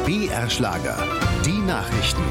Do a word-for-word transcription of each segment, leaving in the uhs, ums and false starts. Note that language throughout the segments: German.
B R-Schlager. Die Nachrichten.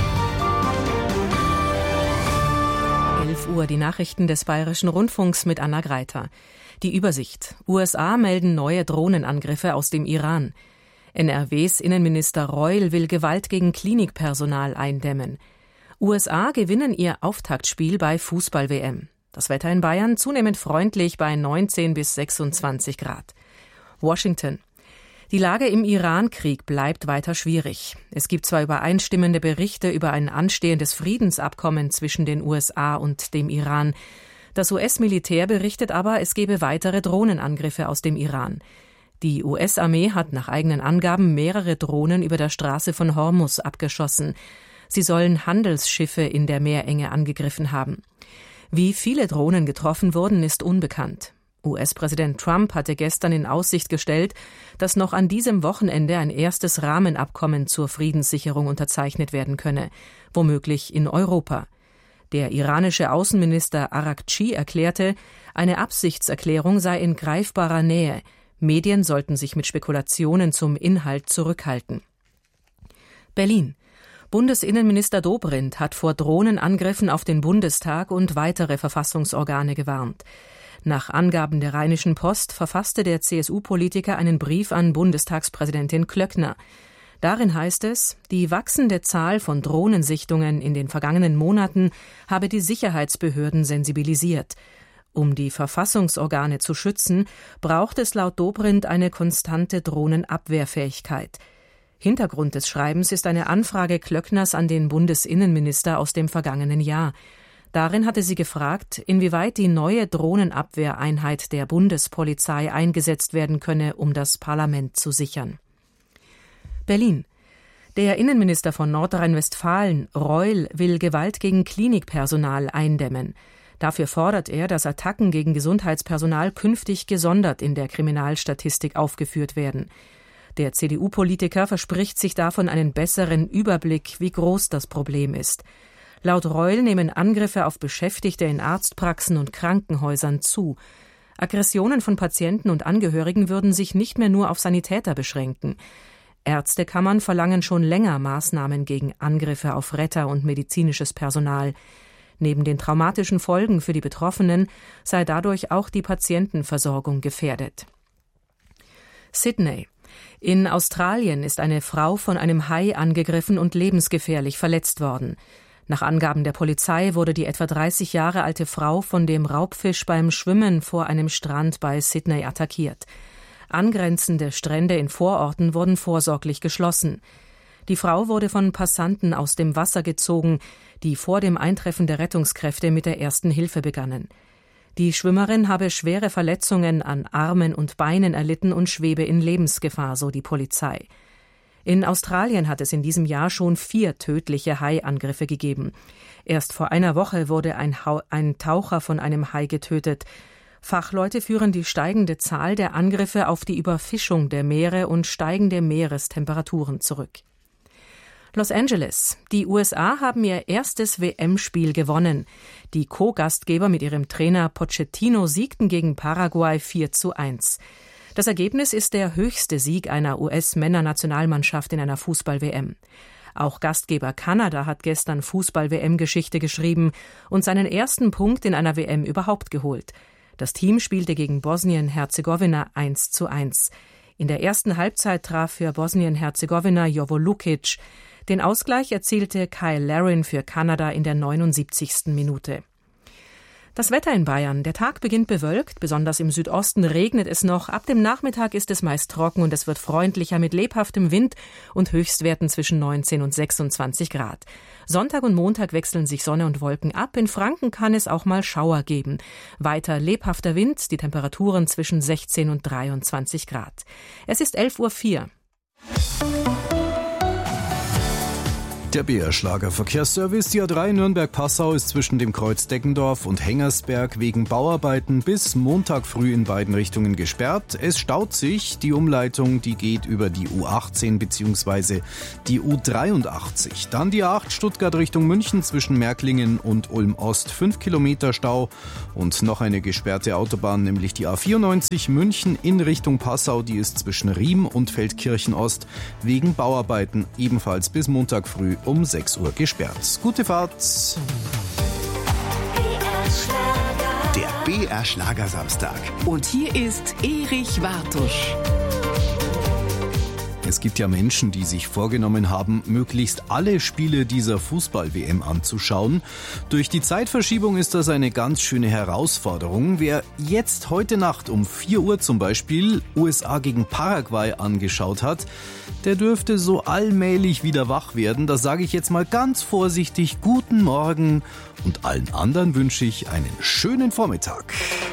elf Uhr, die Nachrichten des Bayerischen Rundfunks mit Anna Greiter. Die Übersicht. U S A melden neue Drohnenangriffe aus dem Iran. N R Ws Innenminister Reul will Gewalt gegen Klinikpersonal eindämmen. U S A gewinnen ihr Auftaktspiel bei Fußball-W M. Das Wetter in Bayern zunehmend freundlich bei neunzehn bis sechsundzwanzig Grad. Washington. Die Lage im Iran-Krieg bleibt weiter schwierig. Es gibt zwar übereinstimmende Berichte über ein anstehendes Friedensabkommen zwischen den U S A und dem Iran. Das U S-Militär berichtet aber, es gebe weitere Drohnenangriffe aus dem Iran. Die U S-Armee hat nach eigenen Angaben mehrere Drohnen über der Straße von Hormuz abgeschossen. Sie sollen Handelsschiffe in der Meerenge angegriffen haben. Wie viele Drohnen getroffen wurden, ist unbekannt. U S-Präsident Trump hatte gestern in Aussicht gestellt, dass noch an diesem Wochenende ein erstes Rahmenabkommen zur Friedenssicherung unterzeichnet werden könne, womöglich in Europa. Der iranische Außenminister Araghchi erklärte, eine Absichtserklärung sei in greifbarer Nähe. Medien sollten sich mit Spekulationen zum Inhalt zurückhalten. Berlin. Bundesinnenminister Dobrindt hat vor Drohnenangriffen auf den Bundestag und weitere Verfassungsorgane gewarnt. Nach Angaben der Rheinischen Post verfasste der C S U-Politiker einen Brief an Bundestagspräsidentin Klöckner. Darin heißt es, die wachsende Zahl von Drohnensichtungen in den vergangenen Monaten habe die Sicherheitsbehörden sensibilisiert. Um die Verfassungsorgane zu schützen, braucht es laut Dobrindt eine konstante Drohnenabwehrfähigkeit. Hintergrund des Schreibens ist eine Anfrage Klöckners an den Bundesinnenminister aus dem vergangenen Jahr. Darin hatte sie gefragt, inwieweit die neue Drohnenabwehreinheit der Bundespolizei eingesetzt werden könne, um das Parlament zu sichern. Berlin. Der Innenminister von Nordrhein-Westfalen, Reul, will Gewalt gegen Klinikpersonal eindämmen. Dafür fordert er, dass Attacken gegen Gesundheitspersonal künftig gesondert in der Kriminalstatistik aufgeführt werden. Der C D U-Politiker verspricht sich davon einen besseren Überblick, wie groß das Problem ist. Laut Reul nehmen Angriffe auf Beschäftigte in Arztpraxen und Krankenhäusern zu. Aggressionen von Patienten und Angehörigen würden sich nicht mehr nur auf Sanitäter beschränken. Ärztekammern verlangen schon länger Maßnahmen gegen Angriffe auf Retter und medizinisches Personal. Neben den traumatischen Folgen für die Betroffenen sei dadurch auch die Patientenversorgung gefährdet. Sydney. In Australien ist eine Frau von einem Hai angegriffen und lebensgefährlich verletzt worden. Nach Angaben der Polizei wurde die etwa dreißig Jahre alte Frau von dem Raubfisch beim Schwimmen vor einem Strand bei Sydney attackiert. Angrenzende Strände in Vororten wurden vorsorglich geschlossen. Die Frau wurde von Passanten aus dem Wasser gezogen, die vor dem Eintreffen der Rettungskräfte mit der ersten Hilfe begannen. Die Schwimmerin habe schwere Verletzungen an Armen und Beinen erlitten und schwebe in Lebensgefahr, so die Polizei. In Australien hat es in diesem Jahr schon vier tödliche Haiangriffe gegeben. Erst vor einer Woche wurde ein, ha- ein Taucher von einem Hai getötet. Fachleute führen die steigende Zahl der Angriffe auf die Überfischung der Meere und steigende Meerestemperaturen zurück. Los Angeles. Die U S A haben ihr erstes W M-Spiel gewonnen. Die Co-Gastgeber mit ihrem Trainer Pochettino siegten gegen Paraguay vier zu eins. Das Ergebnis ist der höchste Sieg einer U S-Männernationalmannschaft in einer Fußball-W M. Auch Gastgeber Kanada hat gestern Fußball-W M-Geschichte geschrieben und seinen ersten Punkt in einer W M überhaupt geholt. Das Team spielte gegen Bosnien-Herzegowina eins zu eins. In der ersten Halbzeit traf für Bosnien-Herzegowina Jovo Lukic. Den Ausgleich erzielte Kyle Larin für Kanada in der neunundsiebzigsten Minute. Das Wetter in Bayern. Der Tag beginnt bewölkt, besonders im Südosten regnet es noch. Ab dem Nachmittag ist es meist trocken und es wird freundlicher mit lebhaftem Wind und Höchstwerten zwischen neunzehn und sechsundzwanzig Grad. Sonntag und Montag wechseln sich Sonne und Wolken ab. In Franken kann es auch mal Schauer geben. Weiter lebhafter Wind, die Temperaturen zwischen sechzehn und dreiundzwanzig Grad. Es ist elf Uhr vier. Der B R-Schlager Verkehrsservice, die A drei Nürnberg-Passau, ist zwischen dem Kreuz Deggendorf und Hengersberg wegen Bauarbeiten bis Montag früh in beiden Richtungen gesperrt. Es staut sich. Die Umleitung, die geht über die U achtzehn bzw. die U dreiundachtzig. Dann die A acht Stuttgart Richtung München zwischen Märklingen und Ulm-Ost, fünf Kilometer Stau. Und noch eine gesperrte Autobahn, nämlich die A vierundneunzig München in Richtung Passau. Die ist zwischen Riem und Feldkirchen-Ost wegen Bauarbeiten ebenfalls bis Montag früh um sechs Uhr gesperrt. Gute Fahrt. Der B R-Schlager-Samstag. Und hier ist Erich Wartusch. Es gibt ja Menschen, die sich vorgenommen haben, möglichst alle Spiele dieser Fußball-W M anzuschauen. Durch die Zeitverschiebung ist das eine ganz schöne Herausforderung. Wer jetzt heute Nacht um vier Uhr zum Beispiel U S A gegen Paraguay angeschaut hat, der dürfte so allmählich wieder wach werden. Da sage ich jetzt mal ganz vorsichtig guten Morgen und allen anderen wünsche ich einen schönen Vormittag.